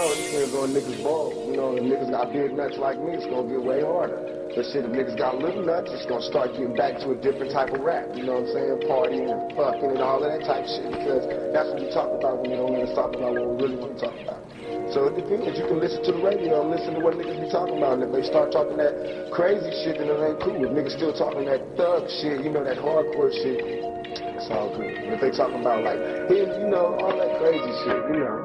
know, it depends on niggas' balls. You know, if niggas got big nuts like me, it's gonna get way harder. But shit, if niggas got little nuts, it's gonna start getting back to a different type of rap. You know what I'm saying? Partying and fucking and all of that type of shit. Because that's what we talk about when we don't let us talk about what we really want to talk about. So it depends. You can listen to the radio and listen to what niggas be talking about. And if they start talking that crazy shit, then it ain't cool. If niggas still talking that thug shit, you know, that hardcore shit, it's all good. But if they talking about like, you know, all that crazy shit, you know.